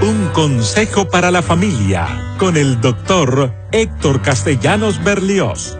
Un consejo para la familia con el doctor Héctor Castellanos Berlioz.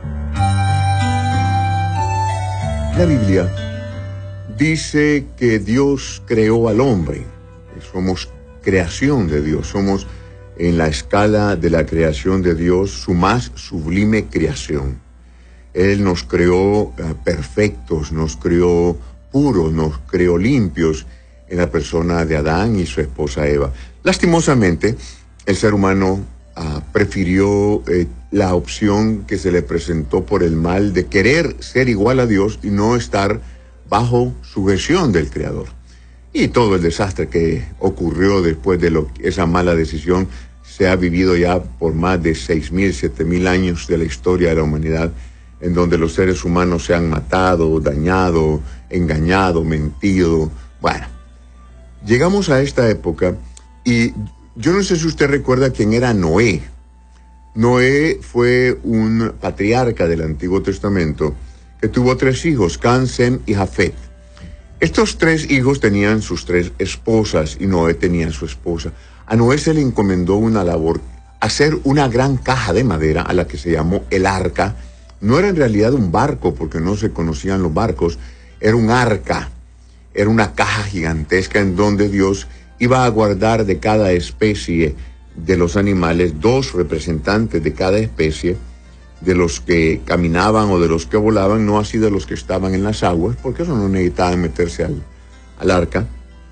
La Biblia dice que Dios creó al hombre. Somos creación de Dios. Somos en la escala de la creación de Dios su más sublime creación. Él nos creó perfectos, nos creó puros, nos creó limpios en la persona de Adán y su esposa Eva. Lastimosamente, el ser humano prefirió la opción que se le presentó por el mal de querer ser igual a Dios y no estar bajo sujeción del Creador. Y todo el desastre que ocurrió después de esa mala decisión se ha vivido ya por más de 6.000, 7.000 años de la historia de la humanidad, en donde los seres humanos se han matado, dañado, engañado, mentido. Bueno, llegamos a esta época y yo no sé si usted recuerda quién era Noé. Noé fue un patriarca del Antiguo Testamento que tuvo 3 hijos, Cam, Sem y Jafet. Estos 3 hijos tenían sus 3 esposas y Noé tenía su esposa. A Noé se le encomendó una labor, hacer una gran caja de madera a la que se llamó el arca. No era en realidad un barco porque no se conocían los barcos, era un arca, era una caja gigantesca en donde Dios iba a guardar de cada especie de los animales 2 representantes de cada especie, de los que caminaban o de los que volaban, no así de los que estaban en las aguas, porque eso no necesitaban meterse al arca.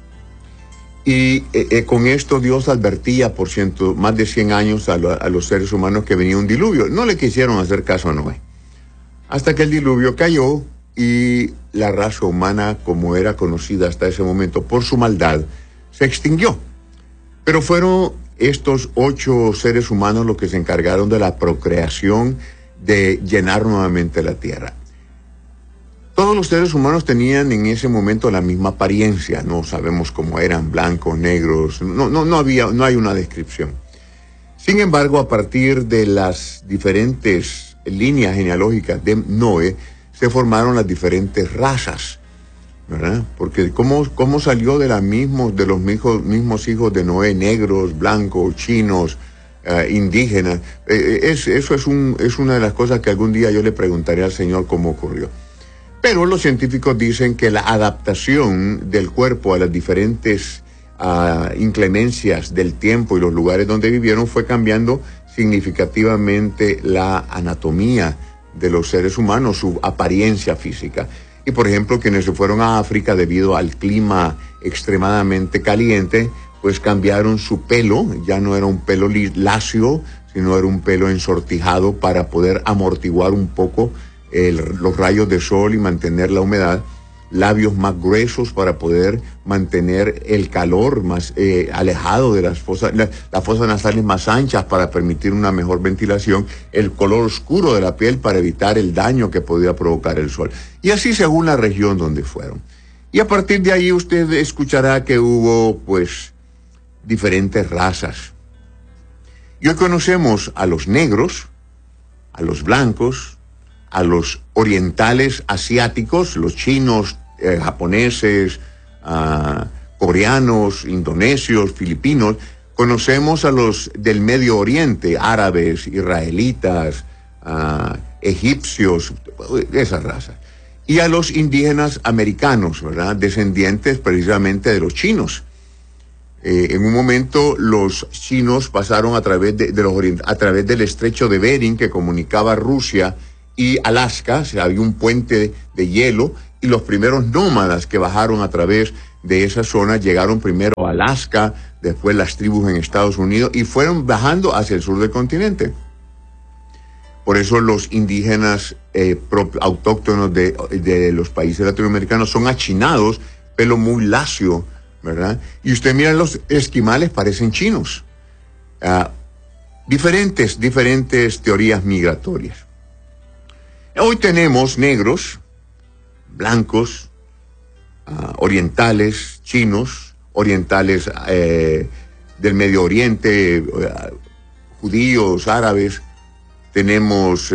Y con esto Dios advertía por más de 100 años a los seres humanos que venía un diluvio. No le quisieron hacer caso a Noé. Hasta que el diluvio cayó y la raza humana, como era conocida hasta ese momento por su maldad, se extinguió. Pero fueron estos 8 seres humanos los que se encargaron de la procreación, de llenar nuevamente la tierra. Todos los seres humanos tenían en ese momento la misma apariencia, no sabemos cómo eran, blancos, negros, no hay una descripción. Sin embargo, a partir de las diferentes líneas genealógicas de Noé, se formaron las diferentes razas, ¿verdad? Porque cómo salió de los mismos hijos de Noé, negros, blancos, chinos, indígenas. Eso es una de las cosas que algún día yo le preguntaré al Señor cómo ocurrió. Pero los científicos dicen que la adaptación del cuerpo a las diferentes inclemencias del tiempo y los lugares donde vivieron fue cambiando significativamente la anatomía de los seres humanos, su apariencia física. Y por ejemplo, quienes se fueron a África debido al clima extremadamente caliente, pues cambiaron su pelo, ya no era un pelo lacio, sino era un pelo ensortijado para poder amortiguar un poco los rayos de sol y mantener la humedad, labios más gruesos para poder mantener el calor más alejado de las fosas nasales más anchas para permitir una mejor ventilación, el color oscuro de la piel para evitar el daño que podía provocar el sol. Y así según la región donde fueron. Y a partir de ahí usted escuchará que hubo pues diferentes razas. Y hoy conocemos a los negros, a los blancos, a los orientales asiáticos, los chinos, japoneses, coreanos, indonesios, filipinos. Conocemos a los del Medio Oriente, árabes, israelitas, egipcios, esas razas. Y a los indígenas americanos, ¿verdad? Descendientes precisamente de los chinos. En un momento los chinos pasaron a través del estrecho de Bering que comunicaba Rusia y Alaska. Había un puente de hielo y los primeros nómadas que bajaron a través de esa zona llegaron primero a Alaska, después las tribus en Estados Unidos y fueron bajando hacia el sur del continente. Por eso los indígenas autóctonos de los países latinoamericanos son achinados, pelo muy lacio, ¿verdad? Y usted mira los esquimales, parecen chinos. Diferentes teorías migratorias. Hoy tenemos negros, blancos, orientales, chinos, orientales del Medio Oriente, judíos, árabes. Tenemos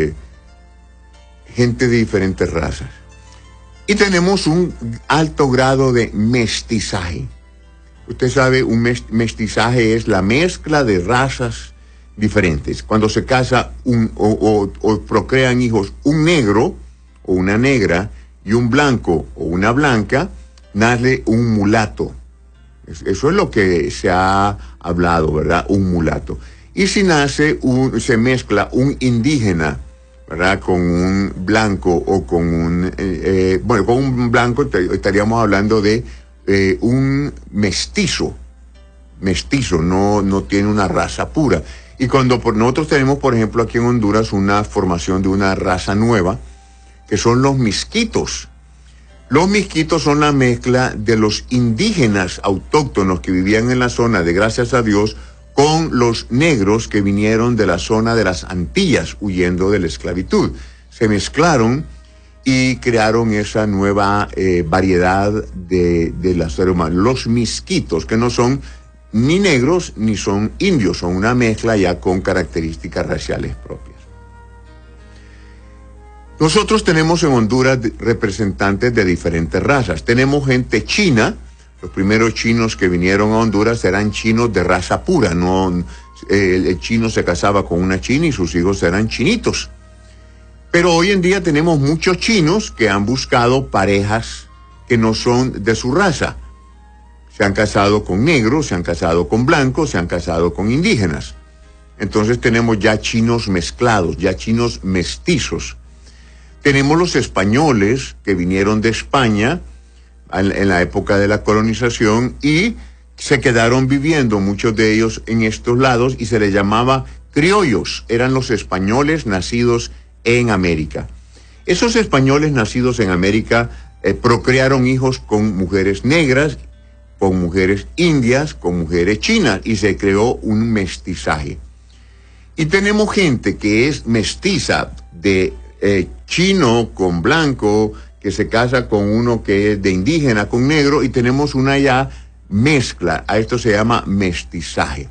gente de diferentes razas. Y tenemos un alto grado de mestizaje. Usted sabe, un mestizaje es la mezcla de razas diferentes. Cuando se casa o procrean hijos un negro o una negra y un blanco o una blanca, nace un mulato. Eso es lo que se ha hablado, ¿verdad? Un mulato. Y si nace, se mezcla un indígena, ¿verdad? Con un blanco o con un... con un blanco estaríamos hablando de un mestizo. Mestizo, no tiene una raza pura. Y cuando nosotros tenemos, por ejemplo, aquí en Honduras, una formación de una raza nueva, que son los misquitos. Los misquitos son la mezcla de los indígenas autóctonos que vivían en la zona de Gracias a Dios con los negros que vinieron de la zona de las Antillas huyendo de la esclavitud. Se mezclaron y crearon esa nueva variedad de la ser humano. Los misquitos, que no son ni negros ni son indios, son una mezcla ya con características raciales propias. Nosotros tenemos en Honduras representantes de diferentes razas. Tenemos gente china. Los primeros chinos que vinieron a Honduras eran chinos de raza pura. El chino se casaba con una china y sus hijos eran chinitos. Pero hoy en día tenemos muchos chinos que han buscado parejas que no son de su raza. Se han casado con negros, se han casado con blancos, se han casado con indígenas. Entonces tenemos ya chinos mezclados, ya chinos mestizos. Tenemos los españoles que vinieron de España en la época de la colonización y se quedaron viviendo muchos de ellos en estos lados y se les llamaba criollos. Eran los españoles nacidos en América. Esos españoles nacidos en América procrearon hijos con mujeres negras, con mujeres indias, con mujeres chinas y se creó un mestizaje. Y tenemos gente que es mestiza de chino con blanco, que se casa con uno que es de indígena con negro y tenemos una ya mezcla. A esto se llama mestizaje.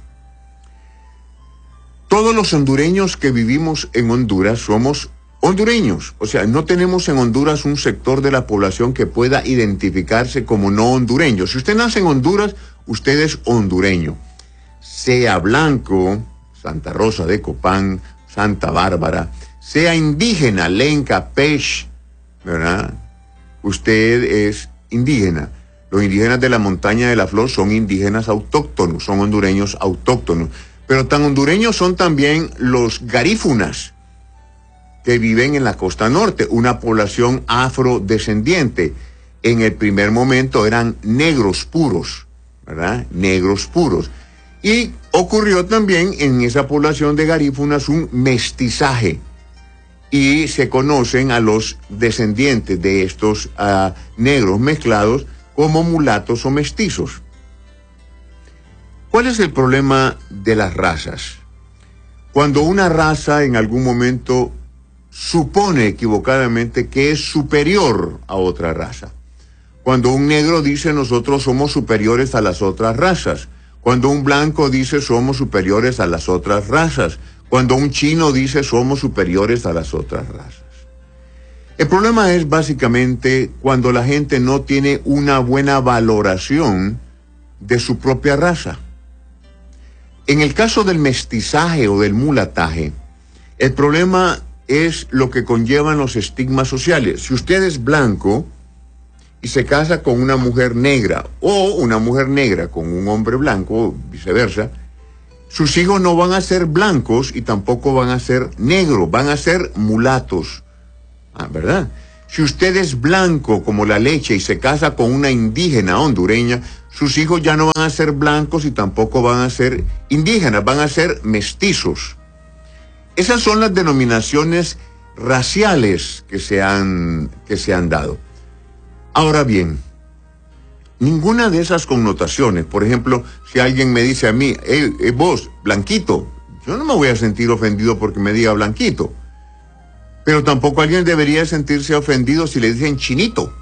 Todos los hondureños que vivimos en Honduras somos hondureños. O sea, no tenemos en Honduras un sector de la población que pueda identificarse como no hondureño. Si usted nace en Honduras, usted es hondureño. Sea blanco, Santa Rosa de Copán, Santa Bárbara, sea indígena, Lenca, Pech, ¿verdad? Usted es indígena. Los indígenas de la Montaña de la Flor son indígenas autóctonos, son hondureños autóctonos. Pero tan hondureños son también los garífunas, que viven en la costa norte, una población afrodescendiente. En el primer momento eran negros puros, ¿verdad? Negros puros. Y ocurrió también en esa población de garífunas un mestizaje. Y se conocen a los descendientes de estos negros mezclados como mulatos o mestizos. ¿Cuál es el problema de las razas? Cuando una raza en algún momento supone equivocadamente que es superior a otra raza. Cuando un negro dice nosotros somos superiores a las otras razas. Cuando un blanco dice somos superiores a las otras razas. Cuando un chino dice somos superiores a las otras razas. El problema es básicamente cuando la gente no tiene una buena valoración de su propia raza. En el caso del mestizaje o del mulataje, el problema es lo que conllevan los estigmas sociales. Si usted es blanco y se casa con una mujer negra o una mujer negra con un hombre blanco o viceversa, sus hijos no van a ser blancos y tampoco van a ser negros, van a ser mulatos. ¿Verdad? Si usted es blanco como la leche y se casa con una indígena hondureña, sus hijos ya no van a ser blancos y tampoco van a ser indígenas, van a ser mestizos. Esas son las denominaciones raciales que se han dado. Ahora bien, ninguna de esas connotaciones, por ejemplo, si alguien me dice a mí, vos, blanquito, yo no me voy a sentir ofendido porque me diga blanquito. Pero tampoco alguien debería sentirse ofendido si le dicen chinito.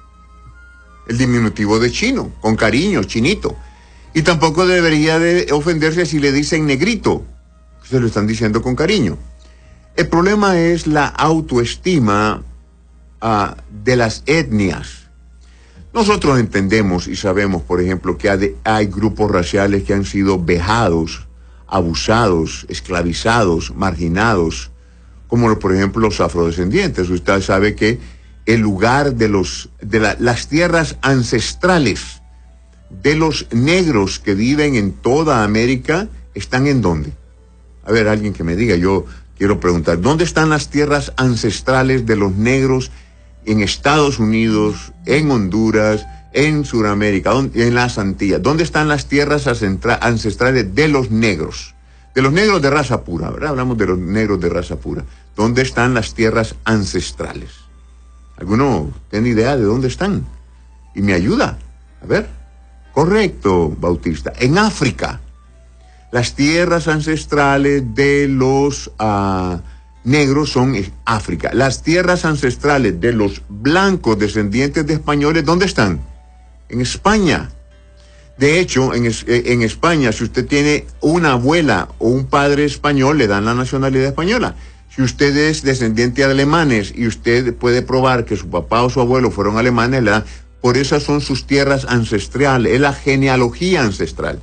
El diminutivo de chino, con cariño, chinito. Y tampoco debería de ofenderse si le dicen negrito. Se lo están diciendo con cariño. El problema es la autoestima de las etnias. Nosotros entendemos y sabemos, por ejemplo, que hay grupos raciales que han sido vejados, abusados, esclavizados, marginados, como por ejemplo los afrodescendientes. Usted sabe que el lugar de las tierras ancestrales de los negros que viven en toda América están ¿en dónde? A ver, alguien que me diga, yo quiero preguntar, ¿dónde están las tierras ancestrales de los negros en Estados Unidos, en Honduras, en Sudamérica, en las Antillas? ¿Dónde están las tierras ancestrales de los negros? De los negros de raza pura, ¿verdad? Hablamos de los negros de raza pura. ¿Dónde están las tierras ancestrales? ¿Alguno tiene idea de dónde están? Y me ayuda. A ver. Correcto, Bautista. En África. Las tierras ancestrales de los negros son en África. Las tierras ancestrales de los blancos descendientes de españoles, ¿dónde están? En España. De hecho, en España, si usted tiene una abuela o un padre español, le dan la nacionalidad española. Si usted es descendiente de alemanes y usted puede probar que su papá o su abuelo fueron alemanes, le dan, por esas son sus tierras ancestrales, es la genealogía ancestral.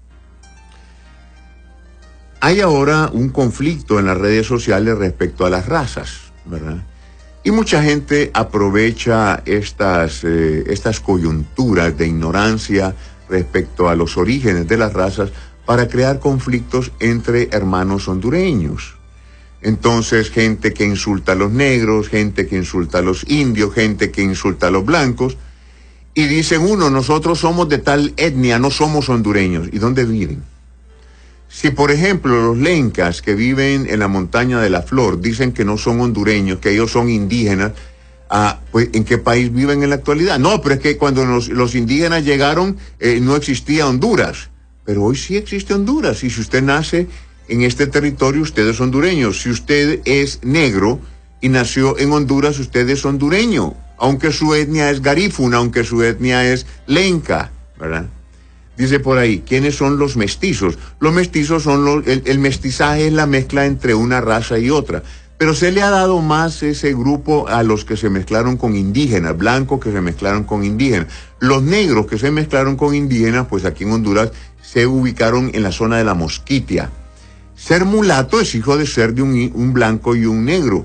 Hay ahora un conflicto en las redes sociales respecto a las razas, ¿verdad? Y mucha gente aprovecha estas coyunturas de ignorancia respecto a los orígenes de las razas para crear conflictos entre hermanos hondureños. Entonces, gente que insulta a los negros, gente que insulta a los indios, gente que insulta a los blancos, y dicen nosotros somos de tal etnia, no somos hondureños. ¿Y dónde viven? Si, por ejemplo, los lencas que viven en la montaña de la Flor dicen que no son hondureños, que ellos son indígenas, pues, ¿en qué país viven en la actualidad? No, pero es que cuando los indígenas llegaron no existía Honduras. Pero hoy sí existe Honduras. Y si usted nace en este territorio, usted es hondureño. Si usted es negro y nació en Honduras, usted es hondureño. Aunque su etnia es garífuna, aunque su etnia es lenca, ¿verdad? Dice por ahí, ¿quiénes son los mestizos? Los mestizos son el mestizaje es la mezcla entre una raza y otra. Pero se le ha dado más ese grupo a los que se mezclaron con indígenas, blancos que se mezclaron con indígenas. Los negros que se mezclaron con indígenas, pues aquí en Honduras se ubicaron en la zona de la Mosquitia. Ser mulato es hijo de ser de un blanco y un negro.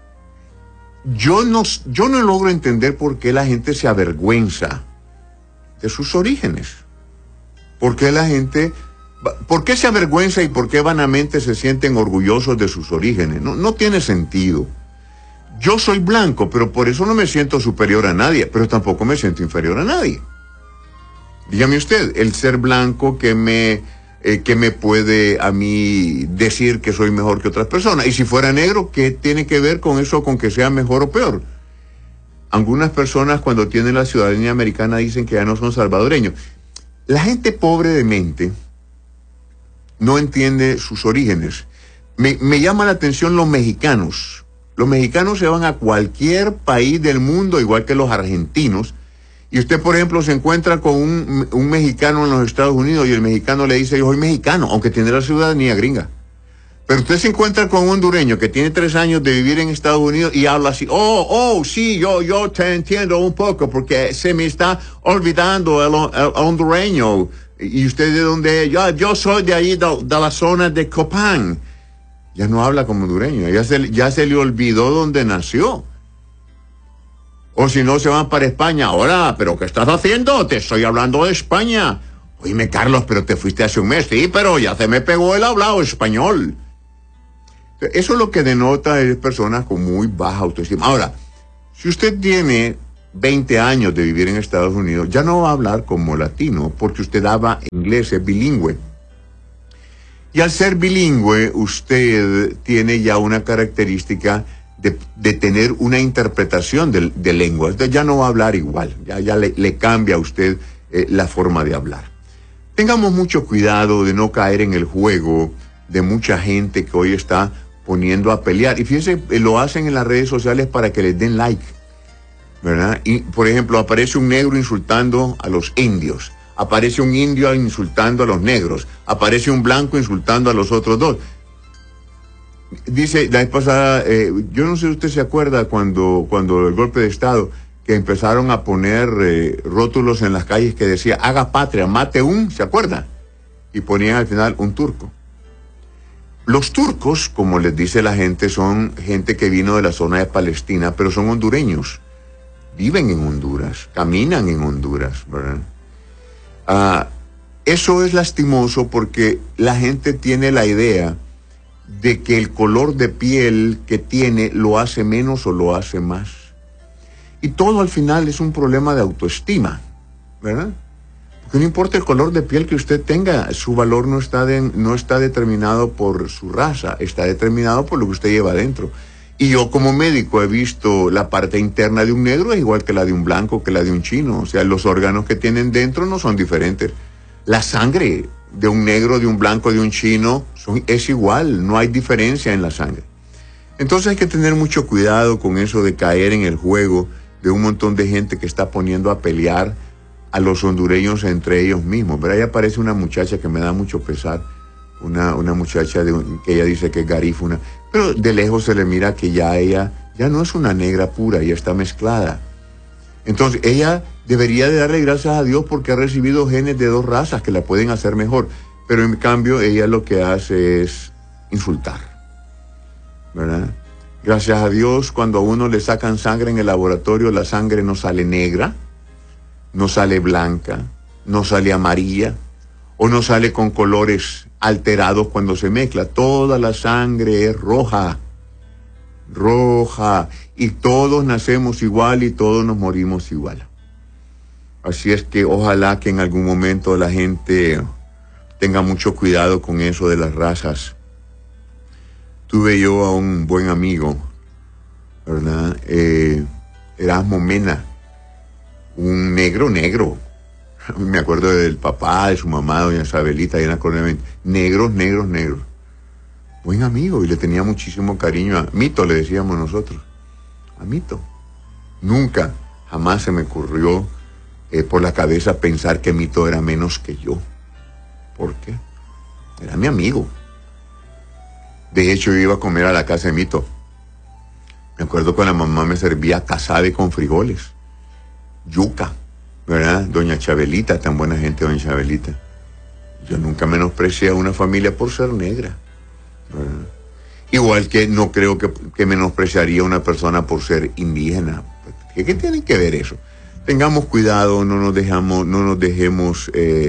Yo no logro entender por qué la gente se avergüenza de sus orígenes. ¿Por qué se avergüenza y por qué vanamente se sienten orgullosos de sus orígenes? No tiene sentido. Yo soy blanco, pero por eso no me siento superior a nadie, pero tampoco me siento inferior a nadie. Dígame usted, el ser blanco que me puede a mí decir que soy mejor que otras personas. Y si fuera negro, ¿qué tiene que ver con eso, con que sea mejor o peor? Algunas personas cuando tienen la ciudadanía americana dicen que ya no son salvadoreños. La gente pobre de mente no entiende sus orígenes. Me llama la atención los mexicanos. Los mexicanos se van a cualquier país del mundo, igual que los argentinos, y usted, por ejemplo, se encuentra con un mexicano en los Estados Unidos y el mexicano le dice, yo soy mexicano, aunque tiene la ciudadanía gringa. Pero usted se encuentra con un hondureño que tiene 3 años de vivir en Estados Unidos y habla así, sí, yo te entiendo un poco porque se me está olvidando el hondureño. ¿Y usted de dónde es? Yo soy de ahí, de la zona de Copán. Ya no habla como hondureño, ya se le olvidó dónde nació. O si no, se van para España. Ahora, ¿pero qué estás haciendo? Te estoy hablando de España. Oíme, Carlos, pero te fuiste hace un mes. Sí, pero ya se me pegó el hablado español. Eso es lo que denota es personas con muy baja autoestima. Ahora, si usted tiene 20 años de vivir en Estados Unidos, ya no va a hablar como latino, porque usted habla inglés, es bilingüe. Y al ser bilingüe, usted tiene ya una característica de tener una interpretación de lenguas. Usted ya no va a hablar igual, ya le cambia a usted la forma de hablar. Tengamos mucho cuidado de no caer en el juego de mucha gente que hoy está poniendo a pelear. Y fíjense, lo hacen en las redes sociales para que les den like, ¿verdad? Y, por ejemplo, aparece un negro insultando a los indios. Aparece un indio insultando a los negros. Aparece un blanco insultando a los otros dos. Dice, la vez pasada, yo no sé si usted se acuerda cuando el golpe de Estado, que empezaron a poner rótulos en las calles que decía, haga patria, mate un, ¿se acuerdan? Y ponían al final un turco. Los turcos, como les dice la gente, son gente que vino de la zona de Palestina, pero son hondureños. Viven en Honduras, caminan en Honduras, ¿verdad? Eso es lastimoso porque la gente tiene la idea de que el color de piel que tiene lo hace menos o lo hace más. Y todo al final es un problema de autoestima, ¿verdad? Porque no importa el color de piel que usted tenga, su valor no está determinado por su raza, está determinado por lo que usted lleva adentro. Y yo como médico he visto la parte interna de un negro es igual que la de un blanco, que la de un chino. O sea, los órganos que tienen dentro no son diferentes. La sangre de un negro, de un blanco, de un chino es igual, no hay diferencia en la sangre. Entonces hay que tener mucho cuidado con eso de caer en el juego de un montón de gente que está poniendo a pelear a los hondureños entre ellos mismos. Pero ahí aparece una muchacha que me da mucho pesar, una muchacha que ella dice que es garífuna, pero de lejos se le mira que ella ya no es una negra pura, ella está mezclada. Entonces ella debería de darle gracias a Dios porque ha recibido genes de dos razas que la pueden hacer mejor, pero en cambio ella lo que hace es insultar, ¿verdad? Gracias a Dios, cuando a uno le sacan sangre en el laboratorio, la sangre no sale negra, no sale blanca, no sale amarilla, o no sale con colores alterados cuando se mezcla. Toda la sangre es roja, y todos nacemos igual y todos nos morimos igual. Así es que ojalá que en algún momento la gente tenga mucho cuidado con eso de las razas. Tuve yo a un buen amigo, ¿verdad? Erasmo Mena, un negro. Me acuerdo del papá, de su mamá, doña Isabelita, y en la colonia, negros. Buen amigo, y le tenía muchísimo cariño a Mito, le decíamos nosotros. A Mito. Nunca, jamás se me ocurrió por la cabeza pensar que Mito era menos que yo. ¿Por qué? Era mi amigo. De hecho, yo iba a comer a la casa de Mito. Me acuerdo que la mamá me servía casabe con frijoles, yuca, ¿verdad? Doña Chabelita, tan buena gente, doña Chabelita. Yo nunca menosprecié a una familia por ser negra, ¿verdad? Igual que no creo que menospreciaría a una persona por ser indígena. ¿Qué tiene que ver eso? Tengamos cuidado, no nos dejemos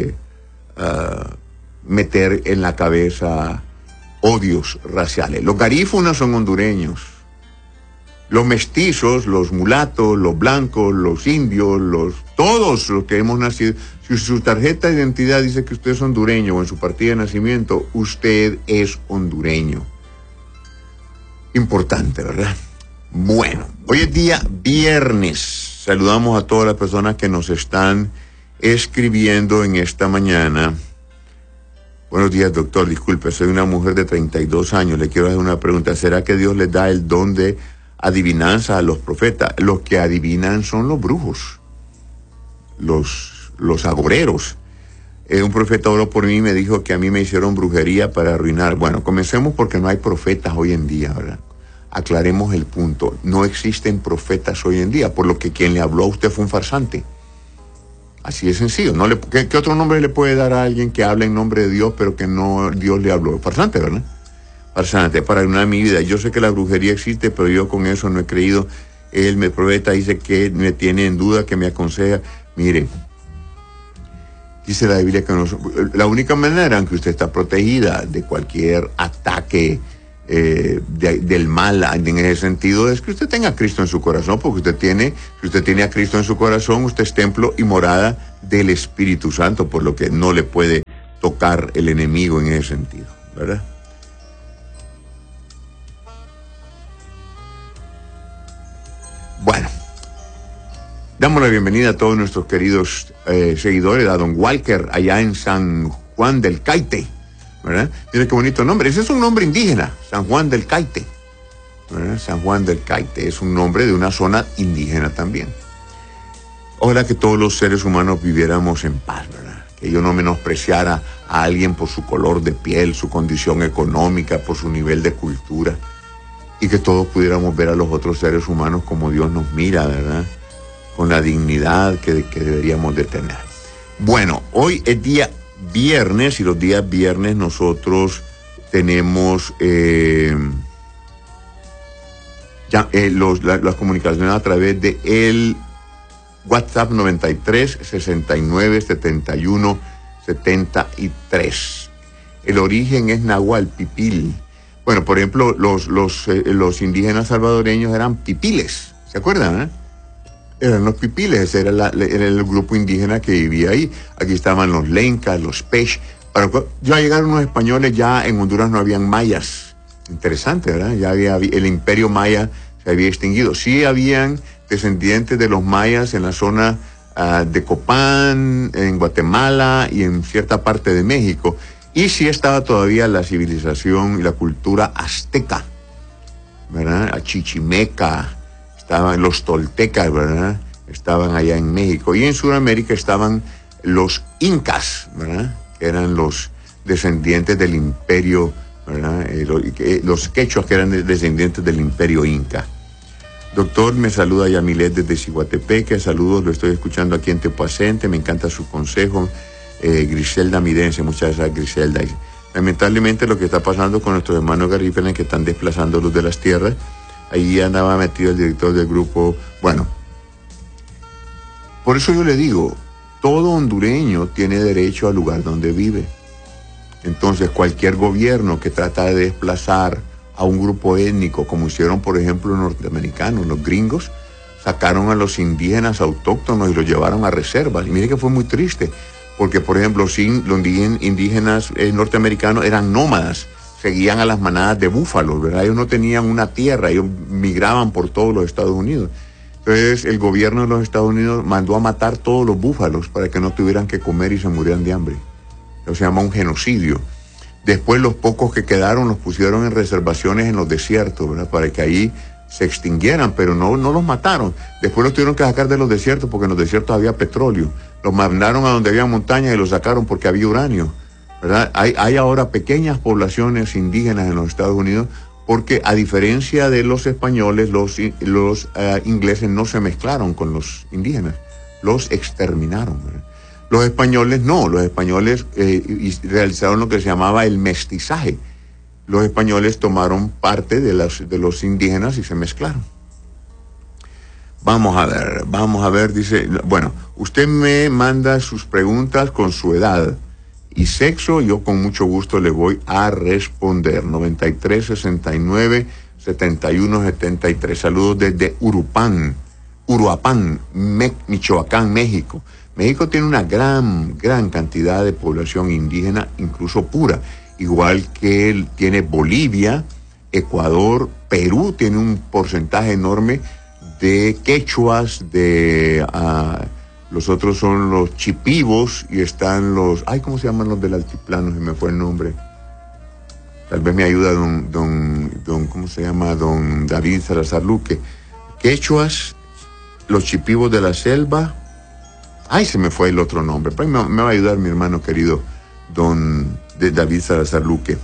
meter en la cabeza odios raciales. Los garífunas son hondureños. Los mestizos, los mulatos, los blancos, los indios, todos los que hemos nacido. Si su tarjeta de identidad dice que usted es hondureño o en su partida de nacimiento, usted es hondureño. Importante, ¿verdad? Bueno, hoy es día viernes. Saludamos a todas las personas que nos están escribiendo en esta mañana. Buenos días, doctor. Disculpe, soy una mujer de 32 años. Le quiero hacer una pregunta. ¿Será que Dios les da el don de adivinanza a los profetas? Los que adivinan son los brujos, los agoreros. Un profeta oró por mí y me dijo que a mí me hicieron brujería para arruinar. Bueno, comencemos porque no hay profetas hoy en día, ¿verdad? Aclaremos el punto. No existen profetas hoy en día, por lo que quien le habló a usted fue un farsante. Así de sencillo. ¿Qué otro nombre le puede dar a alguien que habla en nombre de Dios, pero que no Dios le habló? Farsante, ¿verdad? Farsante, para arruinar mi vida. Yo sé que la brujería existe, pero yo con eso no he creído. El profeta dice que me tiene en duda, que me aconseja. Mire, dice la Biblia que la única manera en que usted está protegida de cualquier ataque del mal en ese sentido es que usted tenga a Cristo en su corazón, porque si usted tiene a Cristo en su corazón, usted es templo y morada del Espíritu Santo, por lo que no le puede tocar el enemigo en ese sentido, ¿verdad? Bueno, damos la bienvenida a todos nuestros queridos seguidores, a don Walker allá en San Juan del Caite, ¿verdad? Mira qué bonito nombre. Ese es un nombre indígena, San Juan del Caite, ¿verdad? San Juan del Caite es un nombre de una zona indígena también. Ojalá que todos los seres humanos viviéramos en paz, ¿verdad? Que yo no menospreciara a alguien por su color de piel, su condición económica, por su nivel de cultura, y que todos pudiéramos ver a los otros seres humanos como Dios nos mira, ¿verdad? con la dignidad que deberíamos de tener. Bueno, hoy es día viernes y los días viernes nosotros tenemos las comunicaciones a través de el WhatsApp 93 69 71 73. El origen es Nahual, pipil. Bueno, por ejemplo, los indígenas salvadoreños eran pipiles, ¿se acuerdan? Eran los pipiles, ese era el grupo indígena que vivía ahí. Aquí estaban los lencas, los pech. Ya llegaron los españoles, ya en Honduras no habían mayas. Interesante, ¿verdad? Ya el imperio maya se había extinguido. Sí habían descendientes de los mayas en la zona de Copán, en Guatemala y en cierta parte de México. Y sí estaba todavía la civilización y la cultura azteca, ¿verdad? Chichimeca, estaban los toltecas, ¿verdad? Estaban allá en México. Y en Sudamérica estaban los incas, ¿verdad? Que eran los descendientes del imperio, ¿verdad? Los quechuas que eran descendientes del imperio inca. Doctor, me saluda Yamilet desde Ciguatepeque. Saludos, lo estoy escuchando aquí en Tepuacente. Me encanta su consejo. Griselda Midense, muchas gracias, Griselda. Lamentablemente lo que está pasando con nuestros hermanos garífunas que están desplazándolos de las tierras, ahí andaba metido el director del grupo. Bueno, por eso yo le digo, todo hondureño tiene derecho al lugar donde vive. Entonces cualquier gobierno que trata de desplazar a un grupo étnico, como hicieron por ejemplo los norteamericanos, los gringos, sacaron a los indígenas autóctonos y los llevaron a reservas. Y mire que fue muy triste. Porque, por ejemplo, los indígenas norteamericanos eran nómadas, seguían a las manadas de búfalos, ¿verdad? Ellos no tenían una tierra, ellos migraban por todos los Estados Unidos. Entonces, el gobierno de los Estados Unidos mandó a matar todos los búfalos para que no tuvieran que comer y se murieran de hambre. Eso se llama un genocidio. Después, los pocos que quedaron los pusieron en reservaciones en los desiertos, ¿verdad? Para que ahí se extinguieran, pero no los mataron. Después los tuvieron que sacar de los desiertos porque en los desiertos había petróleo. Los mandaron a donde había montañas y los sacaron porque había uranio, ¿verdad? Hay ahora pequeñas poblaciones indígenas en los Estados Unidos porque, a diferencia de los españoles, los ingleses no se mezclaron con los indígenas, los exterminaron, ¿verdad? Los españoles no, los españoles realizaron lo que se llamaba el mestizaje. Los españoles tomaron parte de los indígenas y se mezclaron. Vamos a ver, dice, bueno, usted me manda sus preguntas con su edad y sexo, yo con mucho gusto le voy a responder. 93 69 71 73. Saludos desde Uruapan, Michoacán, México. México tiene una gran cantidad de población indígena, incluso pura, igual que tiene Bolivia, Ecuador, Perú tiene un porcentaje enorme de quechuas, los otros son los chipivos y están los, ¿cómo se llaman los del altiplano? Se me fue el nombre. Tal vez me ayuda ¿cómo se llama? Don David Salazar Luque. Quechuas, los chipivos de la selva. Se me fue el otro nombre. Pero me va a ayudar mi hermano querido, don David Salazar Luque.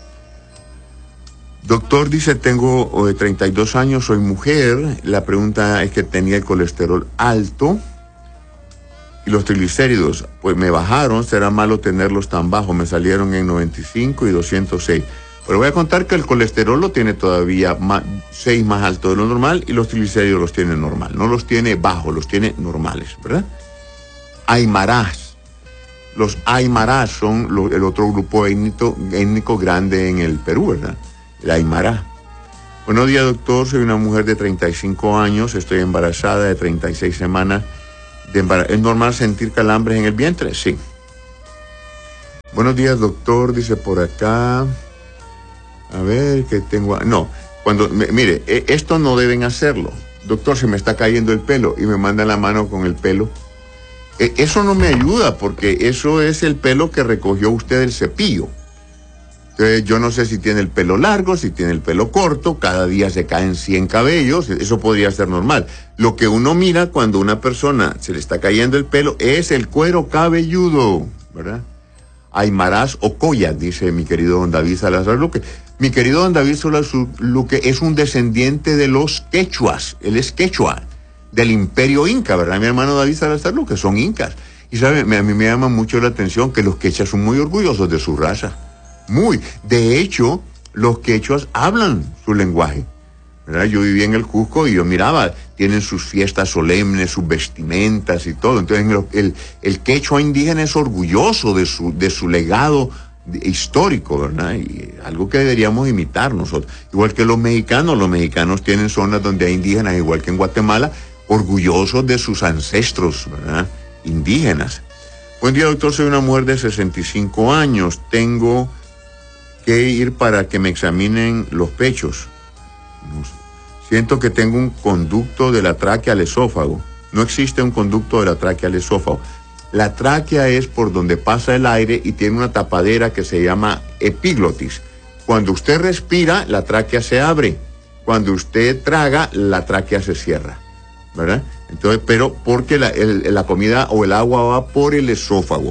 Doctor, dice, tengo 32 años, soy mujer. La pregunta es que tenía el colesterol alto y los triglicéridos, pues me bajaron. ¿Será malo tenerlos tan bajos? Me salieron en 95 y 206. Pero voy a contar que el colesterol lo tiene todavía 6 más alto de lo normal y los triglicéridos los tiene normal. No los tiene bajos, los tiene normales, ¿verdad? Aymarás. Los aymarás son el otro grupo étnico grande en el Perú, ¿verdad? El Aymara. Buenos días, doctor. Soy una mujer de 35 años. Estoy embarazada de 36 semanas de embarazo. ¿Es normal sentir calambres en el vientre? Sí. Buenos días, doctor. Dice por acá. A ver, ¿qué tengo? No, mire, esto no deben hacerlo. Doctor, se me está cayendo el pelo y me manda la mano con el pelo. Eso no me ayuda porque eso es el pelo que recogió usted del cepillo. Entonces, yo no sé si tiene el pelo largo, si tiene el pelo corto, cada día se caen 100 cabellos, eso podría ser normal. Lo que uno mira cuando una persona se le está cayendo el pelo es el cuero cabelludo, ¿verdad? Aymarás o collas, dice mi querido don David Salazar Luque. Mi querido don David Salazar Luque es un descendiente de los quechuas, él es quechua, del imperio inca, ¿verdad? Mi hermano David Salazar Luque, son incas. Y sabe, a mí me llama mucho la atención que los quechuas son muy orgullosos de su raza. Muy. De hecho, los quechuas hablan su lenguaje, ¿verdad? Yo vivía en el Cusco y yo miraba, tienen sus fiestas solemnes, sus vestimentas y todo. Entonces el quechua indígena es orgulloso de su legado histórico, ¿verdad? Y algo que deberíamos imitar nosotros. Igual que los mexicanos tienen zonas donde hay indígenas, igual que en Guatemala, orgullosos de sus ancestros, ¿verdad? Indígenas. Buen día, doctor, soy una mujer de 65 años, tengo que ir para que me examinen los pechos. Siento que tengo un conducto de la tráquea al esófago. No existe un conducto de la tráquea al esófago. La tráquea es por donde pasa el aire y tiene una tapadera que se llama epiglotis. Cuando usted respira, la tráquea se abre. Cuando usted traga, la tráquea se cierra, ¿verdad? Entonces, pero porque la comida o el agua va por el esófago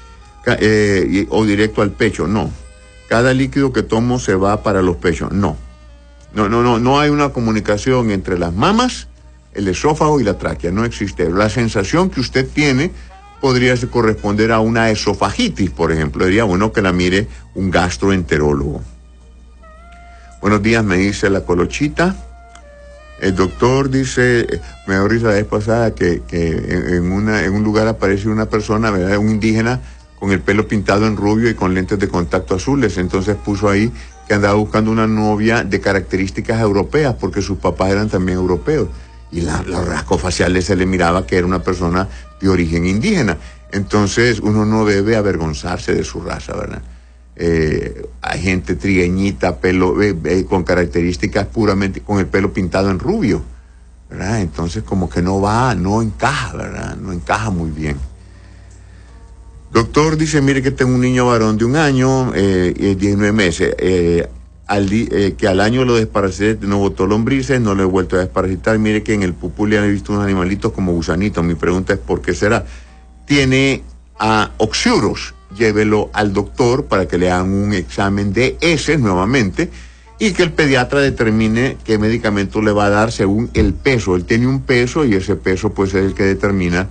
o directo al pecho, no. Cada líquido que tomo se va para los pechos, no. No hay una comunicación entre las mamas, el esófago y la tráquea, no existe. La sensación que usted tiene podría corresponder a una esofagitis, por ejemplo. Sería bueno que la mire un gastroenterólogo. Buenos días, me dice la Colochita. El doctor dice, me dio risa la vez pasada que en un lugar aparece una persona, ¿verdad? Un indígena con el pelo pintado en rubio y con lentes de contacto azules. Entonces puso ahí que andaba buscando una novia de características europeas porque sus papás eran también europeos. Y los rasgos faciales se le miraba que era una persona de origen indígena. Entonces uno no debe avergonzarse de su raza, ¿verdad? Hay gente trigueñita, pelo con características puramente, con el pelo pintado en rubio, ¿verdad? Entonces como que no encaja, ¿verdad? No encaja muy bien. Doctor dice, mire que tengo un niño varón de 1 año y 19 meses, que al año lo desparasité, no botó lombrices, no lo he vuelto a desparasitar. Mire que en el pupú le han visto unos animalitos como gusanitos. Mi pregunta es, ¿por qué será? Tiene oxiuros. Llévelo al doctor para que le hagan un examen de heces nuevamente y que el pediatra determine qué medicamento le va a dar según el peso. Él tiene un peso y ese peso pues es el que determina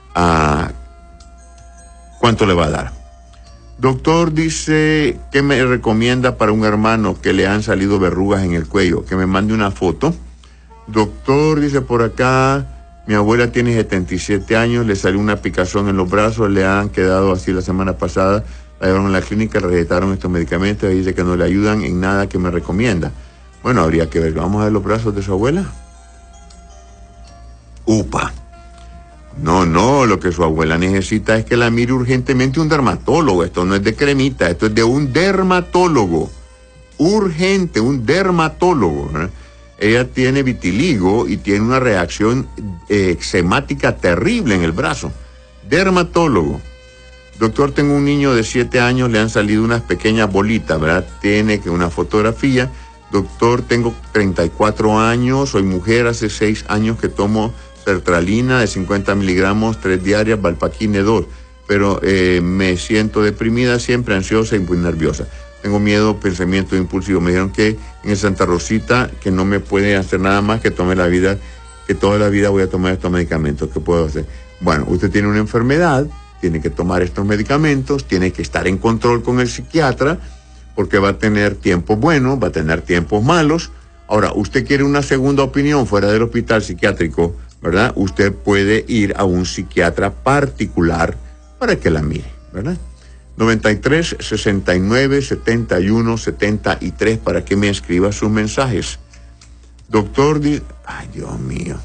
cuánto le va a dar. Doctor dice, ¿qué me recomienda para un hermano que le han salido verrugas en el cuello? Que me mande una foto. Doctor dice por acá, mi abuela tiene 77 años, le salió una picazón en los brazos, le han quedado así la semana pasada, la llevaron a la clínica, le recetaron estos medicamentos, y dice que no le ayudan en nada que me recomienda. Bueno, habría que ver, vamos a ver los brazos de su abuela. Upa. No, lo que su abuela necesita es que la mire urgentemente un dermatólogo. Esto no es de cremita, esto es de un dermatólogo. Urgente, un dermatólogo, ¿eh? Ella tiene vitiligo y tiene una reacción eczemática terrible en el brazo. Dermatólogo. Doctor, tengo un niño de 7 años, le han salido unas pequeñas bolitas, ¿verdad? Tiene que una fotografía. Doctor, tengo 34 años, soy mujer, hace 6 años que tomo sertralina de 50 miligramos, 3 diarias, Valpaquine 2, pero me siento deprimida, siempre ansiosa y muy nerviosa. Tengo miedo, pensamiento impulsivo. Me dijeron que en el Santa Rosita que no me puede hacer nada más que tome la vida, que toda la vida voy a tomar estos medicamentos. ¿Qué puedo hacer? Bueno, usted tiene una enfermedad, tiene que tomar estos medicamentos, tiene que estar en control con el psiquiatra, porque va a tener tiempos buenos, va a tener tiempos malos. Ahora, usted quiere una segunda opinión fuera del hospital psiquiátrico, ¿verdad? Usted puede ir a un psiquiatra particular para que la mire, ¿verdad? 93 69 71 73 para que me escriba sus mensajes. Doctor dice, ay Dios mío.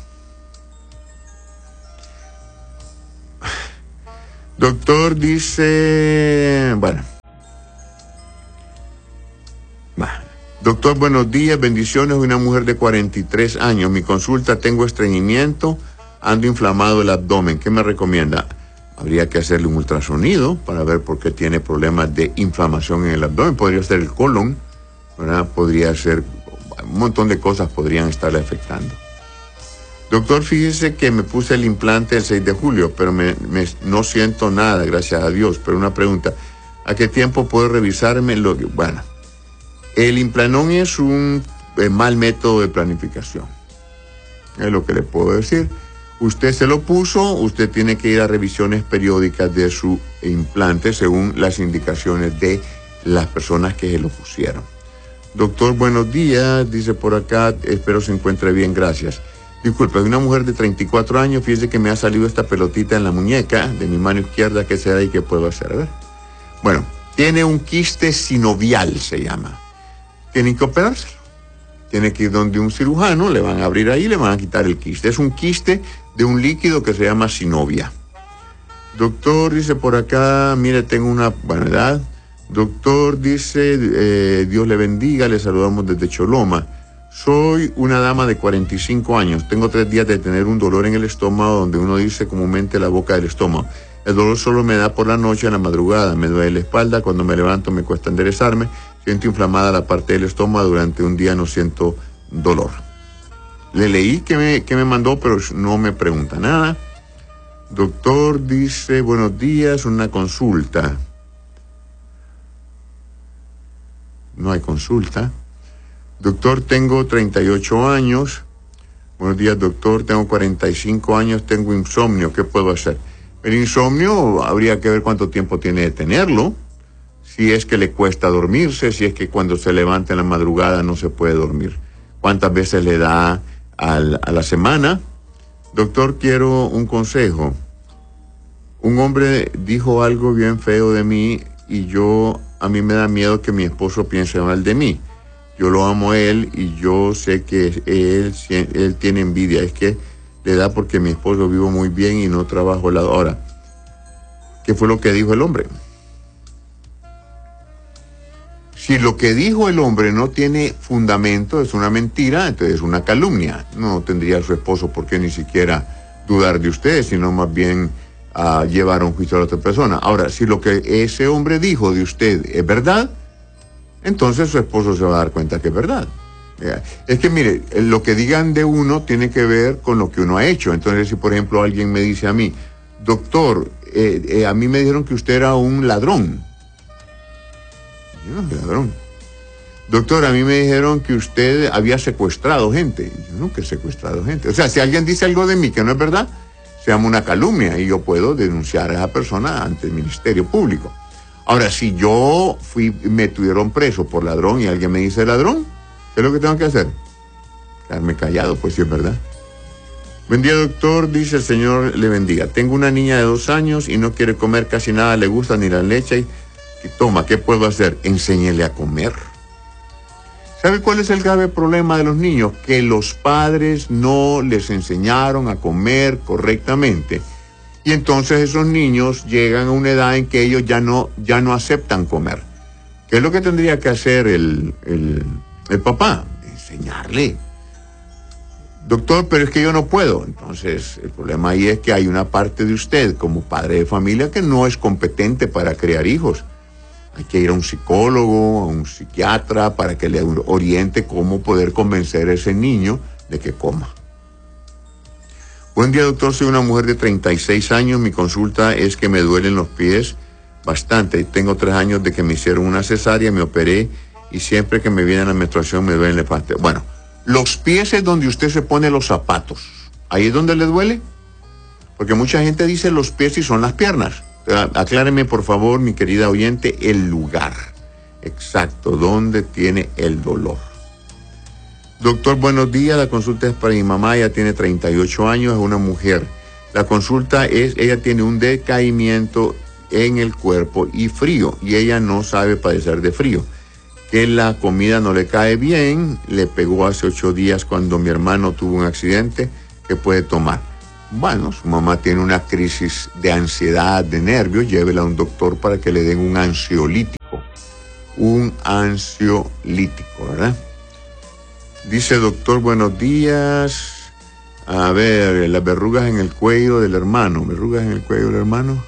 Doctor dice, bueno. Doctor, buenos días, bendiciones, una mujer de 43 años. Mi consulta, tengo estreñimiento, ando inflamado el abdomen. ¿Qué me recomienda? Habría que hacerle un ultrasonido para ver por qué tiene problemas de inflamación en el abdomen. Podría ser el colon, ¿verdad? Podría ser, un montón de cosas podrían estarle afectando. Doctor, fíjese que me puse el implante el 6 de julio, pero no siento nada, gracias a Dios. Pero una pregunta, ¿a qué tiempo puedo revisarme? Bueno, el implanón es un mal método de planificación. Es lo que le puedo decir. Usted se lo puso, usted tiene que ir a revisiones periódicas de su implante según las indicaciones de las personas que se lo pusieron. Doctor, buenos días, dice por acá, espero se encuentre bien, gracias. Disculpe, una mujer de 34 años, fíjese que me ha salido esta pelotita en la muñeca de mi mano izquierda, ¿qué será y qué puedo hacer? A ver. Bueno, tiene un quiste sinovial, se llama. Tiene que operárselo. Tiene que ir donde un cirujano, le van a abrir ahí, le van a quitar el quiste. Es un quiste de un líquido que se llama sinovia. Doctor, dice por acá, mire, tengo una buena edad. Doctor, dice, Dios le bendiga, le saludamos desde Choloma. Soy una dama de 45 años. Tengo 3 días de tener un dolor en el estómago, donde uno dice comúnmente la boca del estómago. El dolor solo me da por la noche, en la madrugada. Me duele la espalda, cuando me levanto me cuesta enderezarme. Siento inflamada la parte del estómago, durante un día no siento dolor. Le leí que me mandó, pero no me pregunta nada. Doctor, dice, buenos días, una consulta. No hay consulta. Doctor, tengo 38 años. Buenos días, doctor, tengo 45 años, tengo insomnio, ¿qué puedo hacer? El insomnio habría que ver cuánto tiempo tiene de tenerlo. Si es que le cuesta dormirse, si es que cuando se levanta en la madrugada no se puede dormir. ¿Cuántas veces le da a la semana? Doctor, quiero un consejo. Un hombre dijo algo bien feo de mí y a mí me da miedo que mi esposo piense mal de mí. Yo lo amo a él y yo sé que él tiene envidia. Es que le da porque mi esposo vivo muy bien y no trabajo la hora. ¿Qué fue lo que dijo el hombre? Si lo que dijo el hombre no tiene fundamento, es una mentira, entonces es una calumnia. No tendría su esposo por qué ni siquiera dudar de usted, sino más bien llevar a un juicio a la otra persona. Ahora, si lo que ese hombre dijo de usted es verdad, entonces su esposo se va a dar cuenta que es verdad. Es que mire, lo que digan de uno tiene que ver con lo que uno ha hecho. Entonces, si por ejemplo alguien me dice a mí, doctor, a mí me dijeron que usted era un ladrón. Yo no soy ladrón. Doctor, a mí me dijeron que usted había secuestrado gente. Yo nunca he secuestrado gente. O sea, si alguien dice algo de mí que no es verdad, se llama una calumnia y yo puedo denunciar a esa persona ante el Ministerio Público. Ahora, si yo me tuvieron preso por ladrón y alguien me dice ladrón, ¿qué es lo que tengo que hacer? Quedarme callado, pues si es verdad. Buen día, doctor, dice el Señor le bendiga. Tengo una niña de 2 años y no quiere comer casi nada, le gusta ni la leche y toma, ¿qué puedo hacer? Enséñele a comer. ¿Sabe cuál es el grave problema de los niños? Que los padres no les enseñaron a comer correctamente. Y entonces esos niños llegan a una edad en que ellos ya no aceptan comer. ¿Qué es lo que tendría que hacer el papá? Enseñarle. Doctor, pero es que yo no puedo. Entonces, el problema ahí es que hay una parte de usted como padre de familia que no es competente para criar hijos. Hay que ir a un psicólogo, a un psiquiatra, para que le oriente cómo poder convencer a ese niño de que coma. Buen día, doctor. Soy una mujer de 36 años. Mi consulta es que me duelen los pies bastante. Tengo 3 años de que me hicieron una cesárea, me operé y siempre que me viene la menstruación me duele la parte. Bueno, los pies es donde usted se pone los zapatos. ¿Ahí es donde le duele? Porque mucha gente dice los pies y son las piernas. Acláreme, por favor, mi querida oyente, el lugar exacto donde tiene el dolor. Doctor, buenos días. La consulta es para mi mamá. Ella tiene 38 años, es una mujer. La consulta es, ella tiene un decaimiento en el cuerpo y frío, y ella no sabe padecer de frío. Que la comida no le cae bien, le pegó hace 8 días cuando mi hermano tuvo un accidente. ¿Qué puede tomar? Bueno, su mamá tiene una crisis de ansiedad, de nervios, llévela a un doctor para que le den un ansiolítico. Un ansiolítico, ¿verdad? Dice, doctor, buenos días. A ver, las verrugas en el cuello del hermano. ¿Verrugas en el cuello del hermano?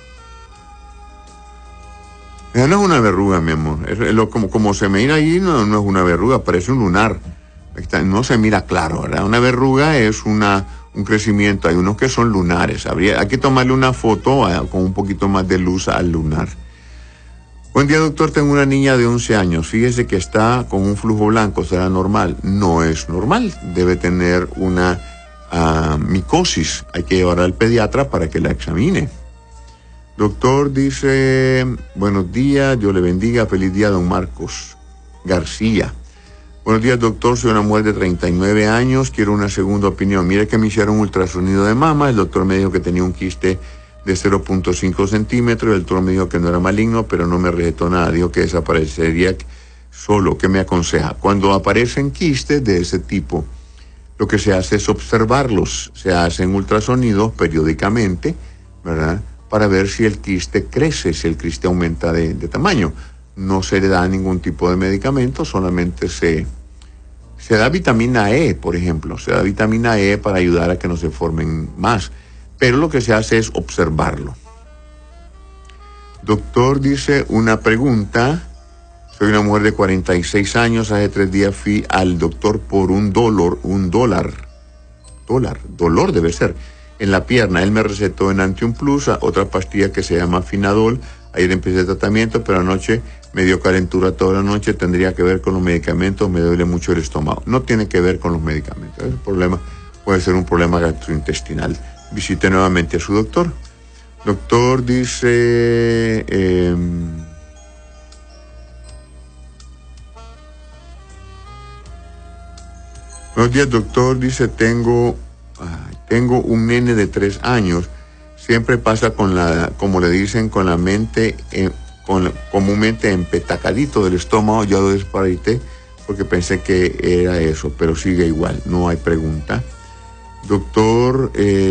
No es una verruga, mi amor. Como se mira ahí, no es una verruga, parece un lunar. No se mira claro, ¿verdad? Una verruga es un crecimiento. Hay unos que son lunares. Hay que tomarle una foto con un poquito más de luz al lunar. Buen día, doctor. Tengo una niña de 11 años. Fíjese que está con un flujo blanco. ¿Será normal? No es normal. Debe tener una micosis. Hay que llevarla al pediatra para que la examine. Doctor dice, buenos días, Dios le bendiga, feliz día, don Marcos García. Buenos días, doctor, soy una mujer de 39 años, quiero una segunda opinión. Mire que me hicieron un ultrasonido de mama, el doctor me dijo que tenía un quiste de 0.5 centímetros, el doctor me dijo que no era maligno, pero no me recetó nada, dijo que desaparecería solo. ¿Qué me aconseja? Cuando aparecen quistes de ese tipo, lo que se hace es observarlos, se hacen ultrasonidos periódicamente, ¿verdad?, para ver si el quiste crece, si el quiste aumenta de tamaño. No se le da ningún tipo de medicamento, solamente se da vitamina E, por ejemplo. Se da vitamina E para ayudar a que no se formen más. Pero lo que se hace es observarlo. Doctor dice, una pregunta. Soy una mujer de 46 años. Hace 3 días fui al doctor por un dolor debe ser, en la pierna. Él me recetó Enantium Plus, otra pastilla que se llama Finadol. Ayer empecé el tratamiento, pero anoche me dio calentura toda la noche. Tendría que ver con los medicamentos, me duele mucho el estómago. No tiene que ver con los medicamentos. El problema puede ser un problema gastrointestinal. Visite nuevamente a su doctor. Doctor dice, buenos días, doctor, dice, tengo un nene de 3 años, siempre pasa como le dicen, con la mente, comúnmente empetacadito del estómago. Ya lo desparité porque pensé que era eso, pero sigue igual, no hay pregunta. Doctor,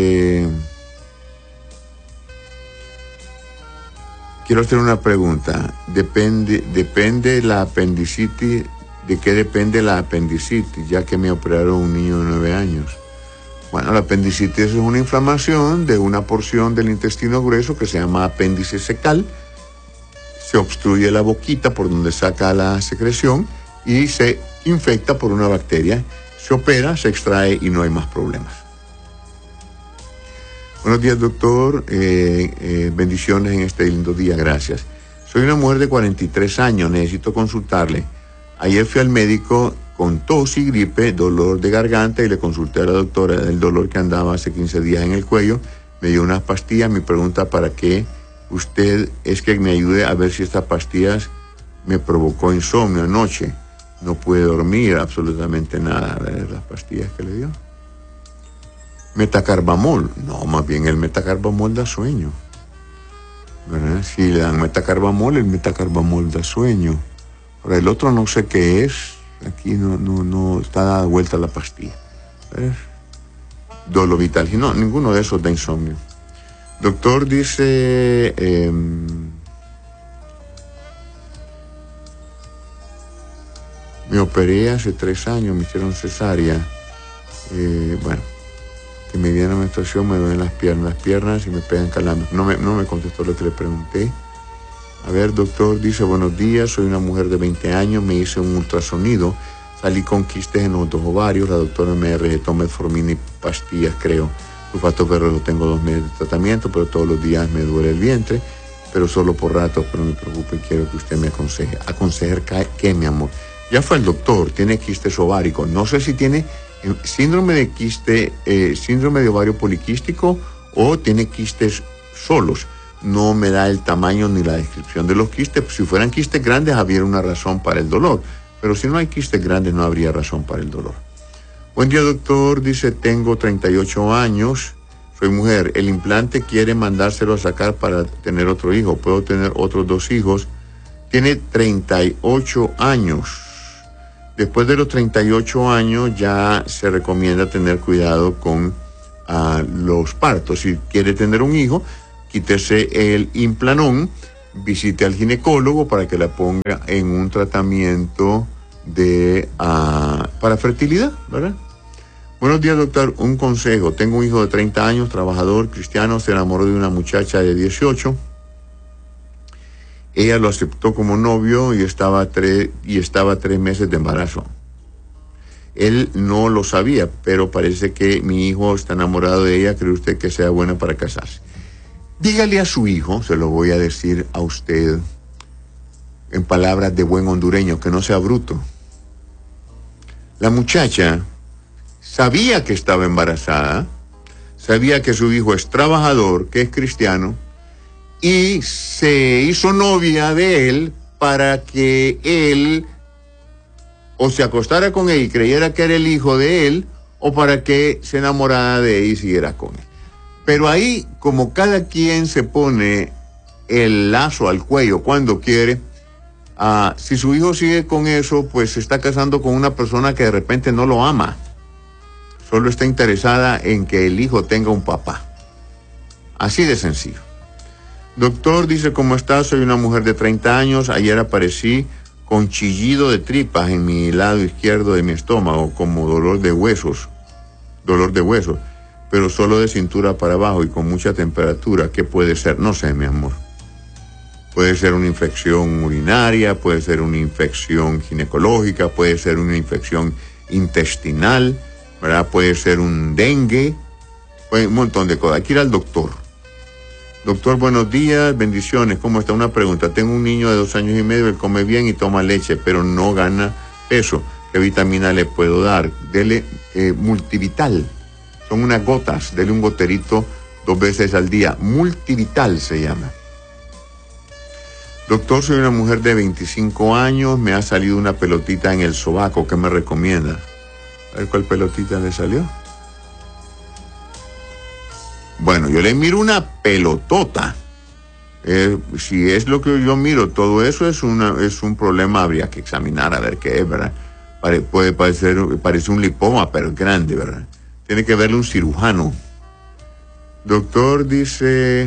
quiero hacer una pregunta. Depende la apendicitis, ¿de qué depende la apendicitis? Ya que me operaron un niño de 9 años. Bueno, la apendicitis es una inflamación de una porción del intestino grueso que se llama apéndice secal. Se obstruye la boquita por donde saca la secreción y se infecta por una bacteria. Se opera, se extrae y no hay más problemas. Buenos días, doctor. Bendiciones en este lindo día, gracias. Soy una mujer de 43 años, necesito consultarle. Ayer fui al médico con tos y gripe, dolor de garganta, y le consulté a la doctora del dolor que andaba hace 15 días en el cuello. Me dio unas pastillas. Mi pregunta para qué usted es que me ayude a ver si estas pastillas me provocó insomnio anoche. No pude dormir absolutamente nada. A ver las pastillas que le dio. Metacarbamol. No, más bien el metacarbamol da sueño, ¿verdad? Si le dan metacarbamol, el metacarbamol da sueño. Ahora el otro no sé qué es. Aquí no está dada vuelta la pastilla. ¿Ves? Dolovital. No, ninguno de esos da insomnio. Doctor dice, me operé hace 3 años, me hicieron cesárea. Bueno, que me viene la menstruación, me duelen las piernas y me pegan calambres. No me contestó lo que le pregunté. A ver, doctor, dice, buenos días, soy una mujer de 20 años, me hice un ultrasonido, salí con quistes en los 2 ovarios, la doctora me recetó metformina y pastillas, creo. Sulfato ferroso, tengo 2 meses de tratamiento, pero todos los días me duele el vientre, pero solo por rato, pero no me preocupe, quiero que usted me aconseje. ¿Aconsejar qué, mi amor? Ya fue el doctor, tiene quistes ováricos, no sé si tiene síndrome de quiste, síndrome de ovario poliquístico o tiene quistes solos. No me da el tamaño ni la descripción de los quistes. Si fueran quistes grandes, habría una razón para el dolor. Pero si no hay quistes grandes, no habría razón para el dolor. Buen día, doctor. Dice, tengo 38 años. Soy mujer. El implante quiere mandárselo a sacar para tener otro hijo. Puedo tener otros 2 hijos. Tiene 38 años. Después de los 38 años ya se recomienda tener cuidado con los partos. Si quiere tener un hijo, quítese el implanón, visite al ginecólogo para que la ponga en un tratamiento para fertilidad, ¿verdad? Buenos días, doctor. Un consejo. Tengo un hijo de 30 años, trabajador, cristiano, se enamoró de una muchacha de 18. Ella lo aceptó como novio y estaba 3 meses de embarazo. Él no lo sabía, pero parece que mi hijo está enamorado de ella. ¿Cree usted que sea buena para casarse? Dígale a su hijo, se lo voy a decir a usted en palabras de buen hondureño, que no sea bruto. La muchacha sabía que estaba embarazada, sabía que su hijo es trabajador, que es cristiano, y se hizo novia de él para que él o se acostara con él y creyera que era el hijo de él, o para que se enamorara de él y siguiera con él. Pero ahí, como cada quien se pone el lazo al cuello cuando quiere, si su hijo sigue con eso, pues se está casando con una persona que de repente no lo ama. Solo está interesada en que el hijo tenga un papá. Así de sencillo. Doctor, dice, ¿cómo está? Soy una mujer de 30 años. Ayer aparecí con chillido de tripas en mi lado izquierdo de mi estómago, como dolor de huesos, pero solo de cintura para abajo y con mucha temperatura. ¿Qué puede ser? No sé, mi amor. Puede ser una infección urinaria, puede ser una infección ginecológica, puede ser una infección intestinal, ¿verdad? Puede ser un dengue, un montón de cosas. Hay que ir al doctor. Doctor, buenos días, bendiciones. ¿Cómo está? Una pregunta. Tengo un niño de 2 años y medio, él come bien y toma leche, pero no gana peso. ¿Qué vitamina le puedo dar? Dele multivital. Son unas gotas, dele un goterito 2 veces al día. Multivital se llama. Doctor, soy una mujer de 25 años, me ha salido una pelotita en el sobaco, ¿qué me recomienda? A ver cuál pelotita le salió. Bueno, yo le miro una pelotota. Si es lo que yo miro, todo eso es un problema, habría que examinar a ver qué es, ¿verdad? Parece un lipoma, pero es grande, ¿verdad? Tiene que verle un cirujano. Doctor, dice...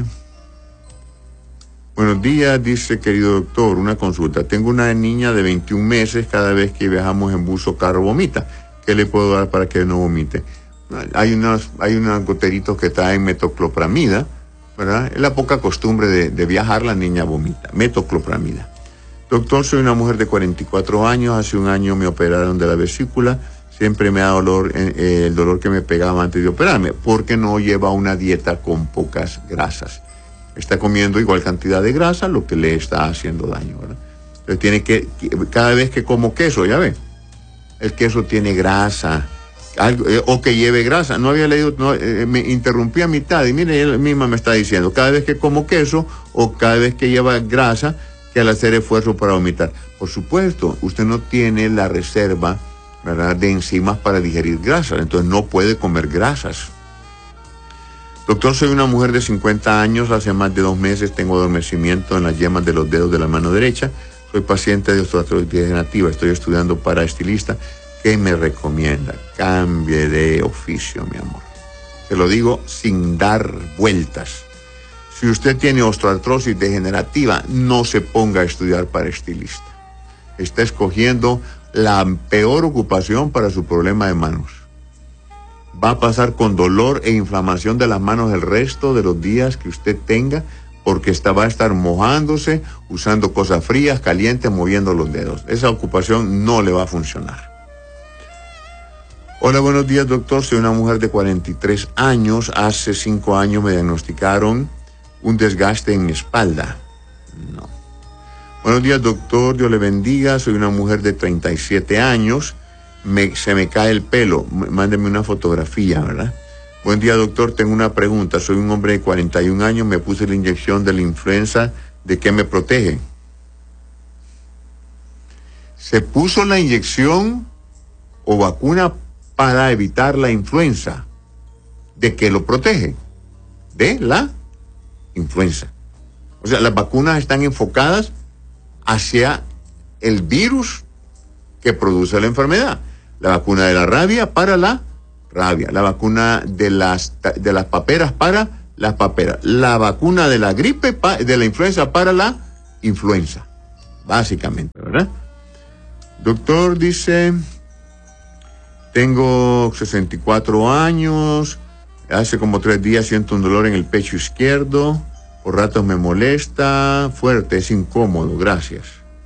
Buenos días, dice, querido doctor, una consulta. Tengo una niña de 21 meses, cada vez que viajamos en bus o carro vomita. ¿Qué le puedo dar para que no vomite? Hay unos goteritos que traen metoclopramida, ¿verdad? Es la poca costumbre de viajar, la niña vomita. Metoclopramida. Doctor, soy una mujer de 44 años, hace 1 año me operaron de la vesícula, siempre me da dolor, el dolor que me pegaba antes de operarme, porque no lleva una dieta con pocas grasas. Está comiendo igual cantidad de grasa, lo que le está haciendo daño, ¿verdad? Entonces tiene que, cada vez que como queso, ya ve, el queso tiene grasa, o que lleve grasa. No había leído, me interrumpí a mitad y mire, ella misma me está diciendo, cada vez que como queso o cada vez que lleva grasa, que al hacer esfuerzo para vomitar. Por supuesto, usted no tiene la reserva, ¿verdad?, de enzimas para digerir grasas, entonces no puede comer grasas. Doctor, soy una mujer de 50 años, hace más de 2 meses tengo adormecimiento en las yemas de los dedos de la mano derecha, soy paciente de osteoartrosis degenerativa, estoy estudiando para estilista. ¿Qué me recomienda? Cambie de oficio, mi amor. Se lo digo sin dar vueltas. Si usted tiene osteoartrosis degenerativa, no se ponga a estudiar para estilista. Está escogiendo la peor ocupación para su problema de manos. Va a pasar con dolor e inflamación de las manos el resto de los días que usted tenga, porque va a estar mojándose, usando cosas frías, calientes, moviendo los dedos. Esa ocupación no le va a funcionar. Hola, buenos días, doctor. Soy una mujer de 43 años. Hace 5 años me diagnosticaron un desgaste en mi espalda. No. Buenos días, doctor. Dios le bendiga. Soy una mujer de 37 años. Se me cae el pelo. Mándeme una fotografía, ¿verdad? Buen día, doctor. Tengo una pregunta. Soy un hombre de 41 años. Me puse la inyección de la influenza. ¿De qué me protege? ¿Se puso la inyección o vacuna para evitar la influenza? ¿De qué lo protege? De la influenza. O sea, las vacunas están enfocadas hacia el virus que produce la enfermedad. La vacuna de la rabia para la rabia. La vacuna de las paperas para las paperas. La vacuna de la gripe, de la influenza para la influenza. Básicamente, ¿verdad? Doctor, dice... Tengo 64 años, hace como 3 días siento un dolor en el pecho izquierdo, por ratos me molesta, fuerte, es incómodo, gracias.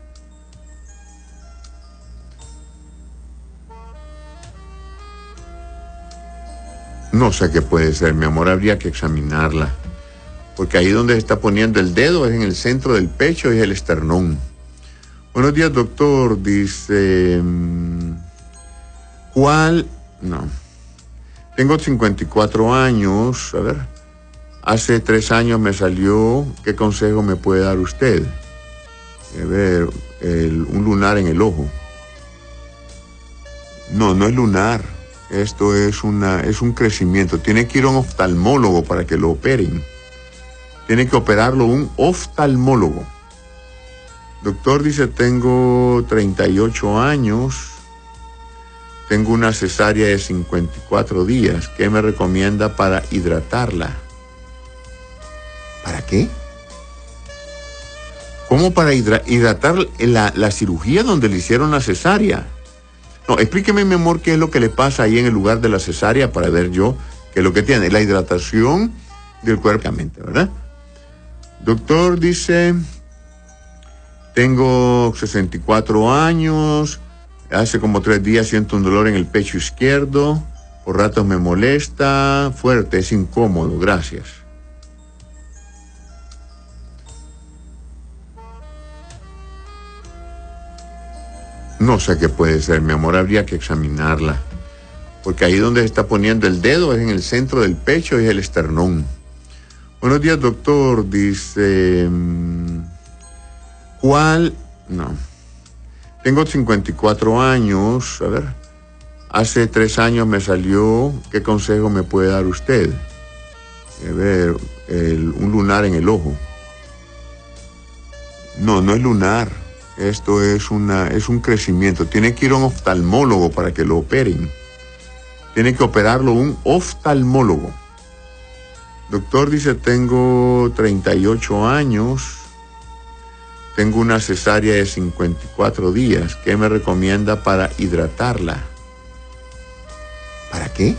No sé qué puede ser, mi amor, habría que examinarla, porque ahí donde se está poniendo el dedo es en el centro del pecho y es el esternón. Buenos días, doctor, dice... ¿Cuál? No. Tengo 54 años. A ver, hace 3 años me salió. ¿Qué consejo me puede dar usted? A ver, un lunar en el ojo. No, no es lunar. Esto es un crecimiento. Tiene que ir a un oftalmólogo para que lo operen. Tiene que operarlo un oftalmólogo. Doctor, dice, tengo 38 años. Tengo una cesárea de 54 días. ¿Qué me recomienda para hidratarla? ¿Para qué? ¿Cómo para hidratar la cirugía donde le hicieron la cesárea? No, explíqueme, mi amor, qué es lo que le pasa ahí en el lugar de la cesárea para ver yo qué es lo que tiene. La hidratación del cuerpo, ¿verdad? Doctor, dice, tengo 64 años. Hace como 3 días siento un dolor en el pecho izquierdo. Por ratos me molesta. Fuerte, es incómodo. Gracias. No sé qué puede ser, mi amor. Habría que examinarla. Porque ahí donde se está poniendo el dedo es en el centro del pecho y es el esternón. Buenos días, doctor. Dice, ¿cuál? No. Tengo 54 años. A ver, hace 3 años me salió. ¿Qué consejo me puede dar usted? A ver, un lunar en el ojo. No, no es lunar. Esto es un crecimiento. Tiene que ir a un oftalmólogo para que lo operen. Tiene que operarlo un oftalmólogo. Doctor, dice, tengo 38 años. Tengo una cesárea de 54 días. ¿Qué me recomienda para hidratarla? ¿Para qué?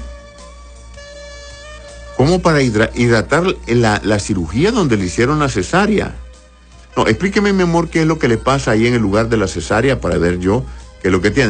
¿Cómo para hidratar la cirugía donde le hicieron la cesárea? No, explíqueme, mi amor, qué es lo que le pasa ahí en el lugar de la cesárea para ver yo qué es lo que tiene.